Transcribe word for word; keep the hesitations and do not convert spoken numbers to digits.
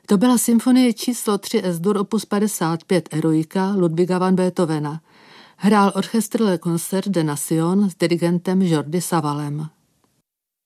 To byla symfonie číslo tři S-dur opus padesát pět Eroica Ludwiga van Beethovena. Hrál orchestr Le Concert des Nations s dirigentem Jordi Savalem.